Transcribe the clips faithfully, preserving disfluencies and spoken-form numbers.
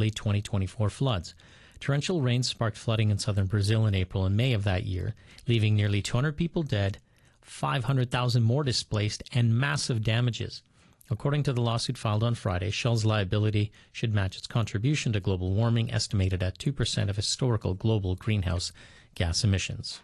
early twenty twenty-four floods. Torrential rains sparked flooding in southern Brazil in April and May of that year, leaving nearly two hundred people dead, five hundred thousand more displaced, and massive damages. According to the lawsuit filed on Friday, Shell's liability should match its contribution to global warming, estimated at two percent of historical global greenhouse gas emissions.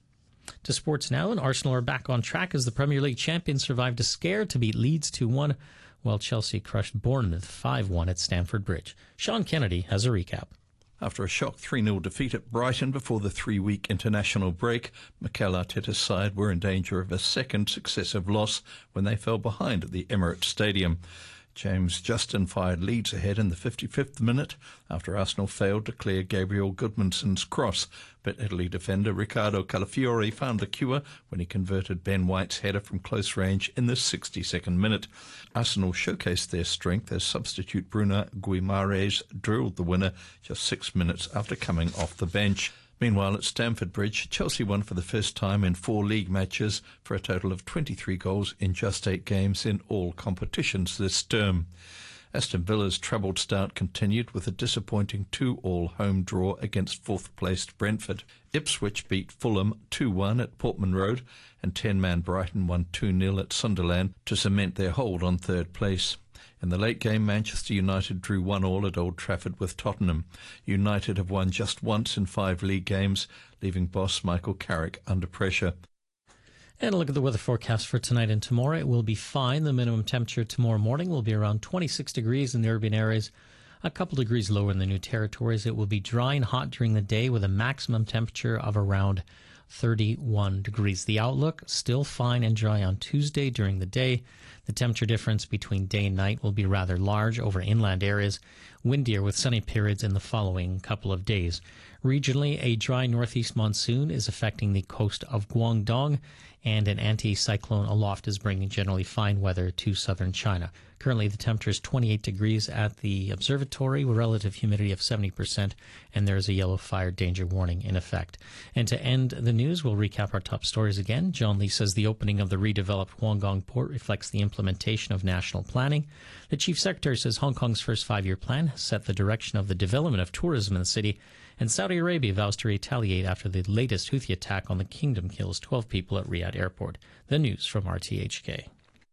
To sports now, and Arsenal are back on track as the Premier League champions survived a scare to beat Leeds two one, while Chelsea crushed Bournemouth five one at Stamford Bridge. Sean Kennedy has a recap. After a shock three nil defeat at Brighton before the three-week international break, Mikel Arteta's side were in danger of a second successive loss when they fell behind at the Emirates Stadium. James Justin fired Leeds ahead in the fifty-fifth minute after Arsenal failed to clear Gabriel Goodmanson's cross, but Italy defender Riccardo Calafiori found the cure when he converted Ben White's header from close range in the sixty-second minute. Arsenal showcased their strength as substitute Bruno Guimaraes drilled the winner just six minutes after coming off the bench. Meanwhile, at Stamford Bridge, Chelsea won for the first time in four league matches for a total of twenty-three goals in just eight games in all competitions this term. Aston Villa's troubled start continued with a disappointing two all home draw against fourth-placed Brentford. Ipswich beat Fulham two one at Portman Road, and ten-man Brighton won two nil at Sunderland to cement their hold on third place. In the late game, Manchester United drew one all at Old Trafford with Tottenham. United have won just once in five league games, leaving boss Michael Carrick under pressure. And a look at the weather forecast for tonight and tomorrow. It will be fine. The minimum temperature tomorrow morning will be around twenty-six degrees in the urban areas, a couple degrees lower in the New Territories. It will be dry and hot during the day with a maximum temperature of around thirty-one degrees. The outlook, still fine and dry on Tuesday during the day. The temperature difference between day and night will be rather large over inland areas, windier with sunny periods in the following couple of days. Regionally, a dry northeast monsoon is affecting the coast of Guangdong, and an anti-cyclone aloft is bringing generally fine weather to southern China. Currently, the temperature is twenty-eight degrees at the observatory with relative humidity of seventy percent, and there is a yellow fire danger warning in effect. And to end the news, we'll recap our top stories again. John Lee says the opening of the redeveloped Wollongong port reflects the implementation of national planning. The Chief Secretary says Hong Kong's first five-year plan has set the direction of the development of tourism in the city, and Saudi Arabia vows to retaliate after the latest Houthi attack on the kingdom kills twelve people at Riyadh Airport. The news from R T H K.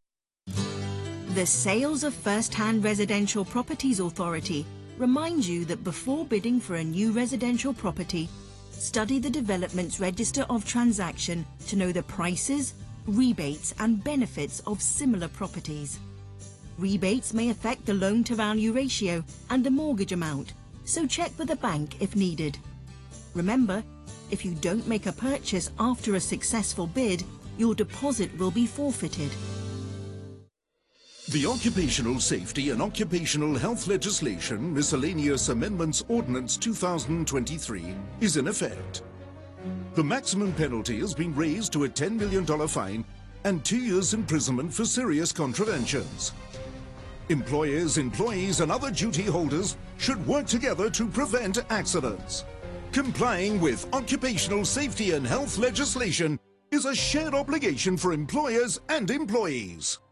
The Sales of First-Hand Residential Properties Authority reminds you that before bidding for a new residential property, study the Development's Register of Transaction to know the prices, rebates and benefits of similar properties. Rebates may affect the loan-to-value ratio and the mortgage amount, so check with a bank if needed. Remember, if you don't make a purchase after a successful bid, your deposit will be forfeited. The Occupational Safety and Occupational Health Legislation Miscellaneous Amendments Ordinance two thousand twenty-three is in effect. The maximum penalty has been raised to a ten million dollars fine and two years imprisonment for serious contraventions. Employers, employees and other duty holders should work together to prevent accidents. Complying with occupational safety and health legislation is a shared obligation for employers and employees.